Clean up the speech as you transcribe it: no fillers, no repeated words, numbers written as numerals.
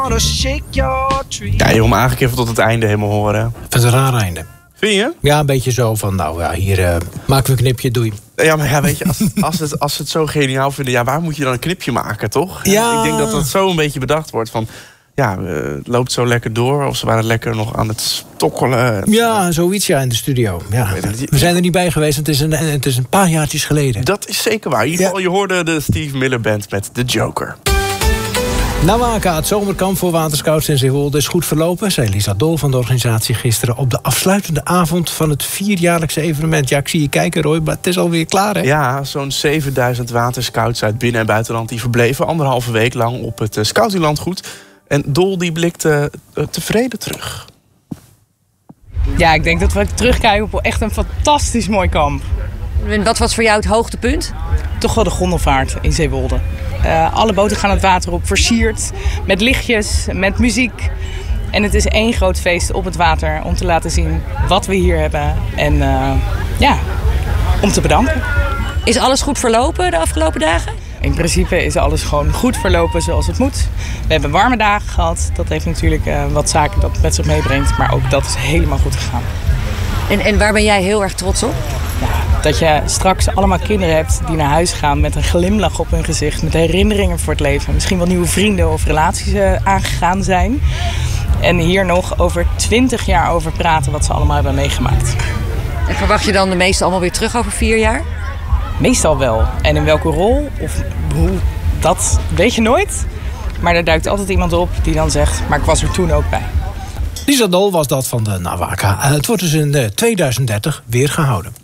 Ja, je wil hem eigenlijk even tot het einde helemaal horen. Het is een raar einde. Vind je? Ja, een beetje zo van, nou ja, hier maken we een knipje, doei. Ja, maar ja, weet je, als ze het zo geniaal vinden... ja, waar moet je dan een knipje maken, toch? Ja. Ik denk dat dat zo een beetje bedacht wordt van... ja, het loopt zo lekker door. Of ze waren lekker nog aan het stokkelen. Ja, zoiets in de studio. Ja. We zijn er niet bij geweest, het is een paar jaartjes geleden. Dat is zeker waar. In ieder geval, je hoorde de Steve Miller Band met The Joker. NAWAKA, het zomerkamp voor waterscouts in Zeewolde, is goed verlopen, zei Lisa Dol van de organisatie gisteren op de afsluitende avond van het 4-jaarlijkse evenement. Ja, ik zie je kijken, Roy, maar het is alweer klaar, hè? Ja, zo'n 7000 waterscouts uit binnen- en buitenland die verbleven 1,5 week lang op het scoutinglandgoed. En Dol die blikte tevreden terug. Ja, ik denk dat we terugkijken op echt een fantastisch mooi kamp. En wat was voor jou het hoogtepunt? Toch wel de gondelvaart in Zeewolde. Alle boten gaan het water op, versierd, met lichtjes, met muziek. En het is één groot feest op het water om te laten zien wat we hier hebben. En ja, om te bedanken. Is alles goed verlopen de afgelopen dagen? In principe is alles gewoon goed verlopen zoals het moet. We hebben warme dagen gehad. Dat heeft natuurlijk wat zaken dat met zich meebrengt. Maar ook dat is helemaal goed gegaan. En waar ben jij heel erg trots op? Ja, dat je straks allemaal kinderen hebt die naar huis gaan met een glimlach op hun gezicht. Met herinneringen voor het leven. Misschien wel nieuwe vrienden of relaties aangegaan zijn. En hier nog over 20 jaar over praten wat ze allemaal hebben meegemaakt. En verwacht je dan de meeste allemaal weer terug over 4 jaar? Meestal wel. En in welke rol of hoe, dat weet je nooit. Maar er duikt altijd iemand op die dan zegt, maar ik was er toen ook bij. Lisa Dol was dat van de NAWAKA. Het wordt dus in 2030 weer gehouden.